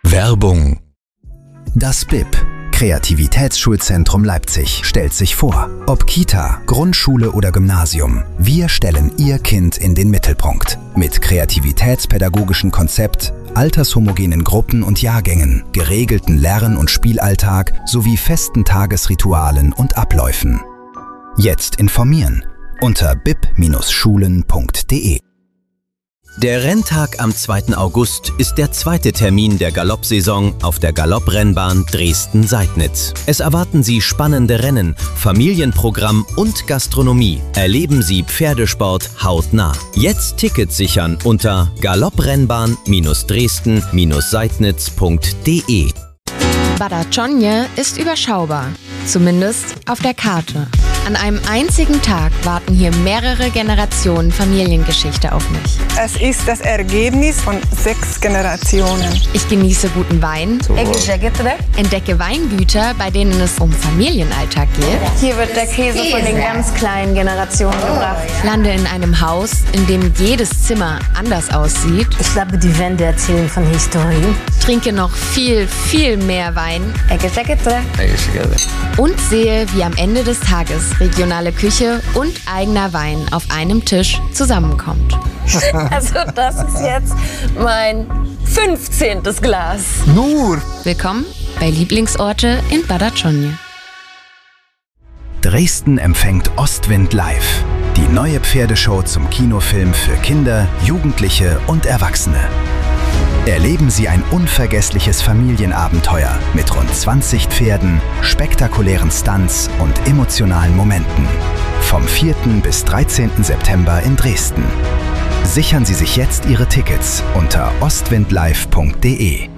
Werbung. Das BIP, Kreativitätsschulzentrum Leipzig, stellt sich vor. Ob Kita, Grundschule oder Gymnasium, wir stellen Ihr Kind in den Mittelpunkt. Mit kreativitätspädagogischen Konzept, altershomogenen Gruppen und Jahrgängen, geregelten Lern- und Spielalltag sowie festen Tagesritualen und Abläufen. Jetzt informieren unter bip-schulen.de. Der Renntag am 2. August ist der zweite Termin der Galoppsaison auf der Galopprennbahn Dresden-Seidnitz. Es erwarten Sie spannende Rennen, Familienprogramm und Gastronomie. Erleben Sie Pferdesport hautnah. Jetzt Tickets sichern unter galopprennbahn-dresden-seidnitz.de. Badatschonie ist überschaubar, zumindest auf der Karte. An einem einzigen Tag warten hier mehrere Generationen Familiengeschichte auf mich. Es ist das Ergebnis von 6 Generationen. Ich genieße guten Wein, entdecke Weingüter, bei denen es um Familienalltag geht. Hier wird der Käse von den ganz kleinen Generationen gebracht. Lande in einem Haus, in dem jedes Zimmer anders aussieht. Ich glaube, die Wände erzählen von Historie. Trinke noch viel, viel mehr Wein. Und sehe, wie am Ende des Tages regionale Küche und eigener Wein auf einem Tisch zusammenkommt. Also das ist jetzt mein 15. Glas. Nur! Willkommen bei Lieblingsorte in Badatschonie. Dresden empfängt Ostwind Live, die neue Pferdeshow zum Kinofilm für Kinder, Jugendliche und Erwachsene. Erleben Sie ein unvergessliches Familienabenteuer mit rund 20 Pferden, spektakulären Stunts und emotionalen Momenten. Vom 4. bis 13. September in Dresden. Sichern Sie sich jetzt Ihre Tickets unter ostwindlive.de.